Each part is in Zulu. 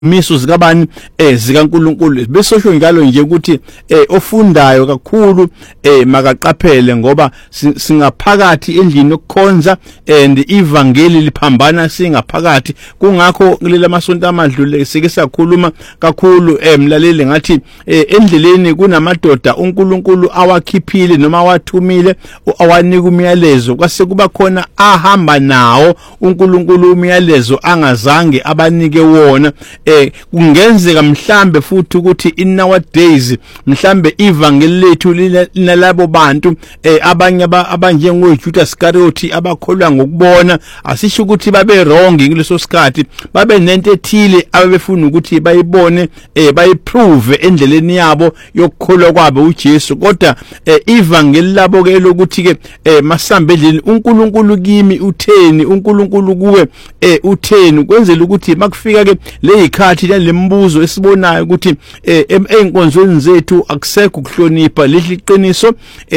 miso zikabani zikaNkuluNkulu besosho njalo nje ukuthi ofundayo kakhulu makaqaphele ngoba singaphakathi endlini yokukhonza and ivangeli liphambana singaphakathi kungakho kuleli amasonto amadlule sike sakhuluma kakhulu mlaleli ngathi endleleni kunamadoda uNkulunkulu awakhiphile noma awathumile awanika umyalezo kwase kuba khona ahamba nawo uNkulunkulu umyalezo angazange abanike wona kungenzeka mhlambe futhi ukuthi in nowadays mhlambe ivangeli lethu linalabo bantu abanye abanjengoJudas Iscariot abakholwa ngokubona asisho ukuthi babe wrong kuleso sikhathi babe nento ethile abefuna ukuthi bayibone bayiprove endleleni yabo yokukholwa kwabo uJesu kodwa ivangeli labo ke lokuthi ke masambe endlini uNkulunkulu kimi utheni uNkulunkulu kuwe utheni kwenzela ukuthi makufika ke leyikhathi lembuzo esibonayo ukuthi einkonzweni zethu akusekho ukuhlonipha liqiniso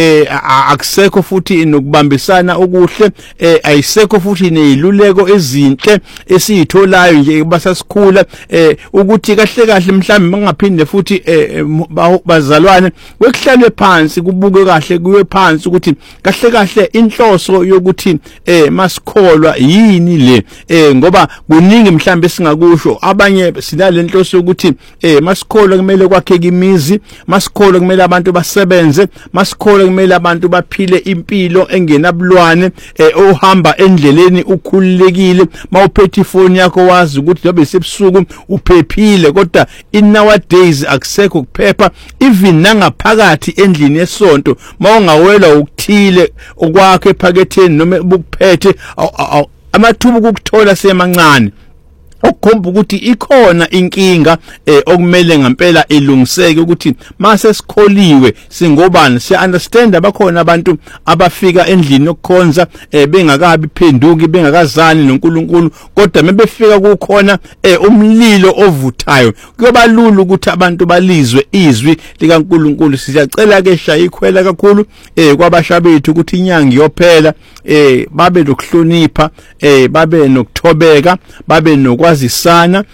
akusekho futhi nokubambisana okuhle ayisekho futhi neziluleko ezinhle esiyitholayo nje basasikhula ukuthi kahle mhlambe mangaphinde futhi bazalwane kwekuhlalwe phansi kubuke kahle kuwe phansi ukuthi kahle inhloso yokuthi masikholwa yini le ngoba kuningi mhlambe singakusho abanye sinale nhloso yokuthi masikholwa kumele kwakheke imizi masikholwa kumele abantu basebenze masikholwa kumele abantu baphile impilo engenabulwane ohamba endleleni ukhululekile mawuphethe ifoni yakho wazi ukuthi noma sebusuku uphephile kodwa in nowadays akusekho kuphepha even nangaphakathi endlini yesonto mawungawela ukuthile okwakhe ephaketheni noma ubukuphethe amathuba ukuthola semancane okukhomba ukuthi ikhona inkinga okumele ngempela ilungiseke ukuthi mase sikholiwe singobani siya understand abakhona abantu abafika endlini yokukhonza bengakabi phenduki bengakazani noNkulunkulu kodwa mebefika kukhona umlilo ovuthayo kuyoba lula ukuthi abantu balizwe izwi likaNkulunkulu siyacela ke shaya ikhwela kakhulu kwabasha bethu ukuthi inyanga iyophela babe lokuhlonipha babe nokuthobeka babe nokwazisana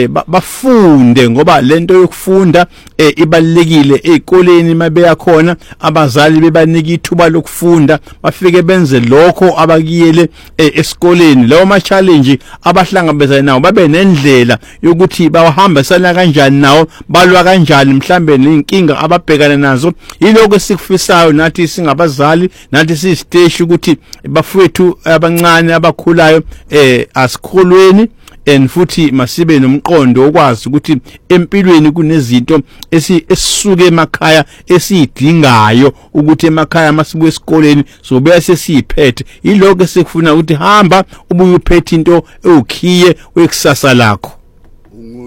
bafunde ngoba lento yokufunda ibalekile ezikoleni mabeya khona abazali bebanika ithuba lokufunda bafike benze lokho abakiyele esikoleni lawo ma challenge abahlangabezana nawo babe nendlela yokuthi bawahambisana kanjani nawo balwa kanjani mhlambe nenkinga ababhekana nazo yiloko sikufisayo nathi singabazali nathi sisiteshi ukuthi bafowethu abancane abakhulayo asikholweni and futhi masibe nomqondo okwazi ukuthi empilweni kunezinto esisuke emakhaya esiyidingayo ukuthi emakhaya masibuye esikoleni so bese siyiphethe yiloko esikufuna ukuthi hamba ubuye uphethe into ewukhiye wekusasa lakho.